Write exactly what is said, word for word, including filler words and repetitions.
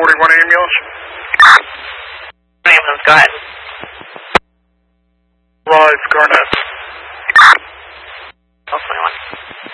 forty-one ambulance. Ambulance, go ahead. Live, Garnet. twelve twenty-one.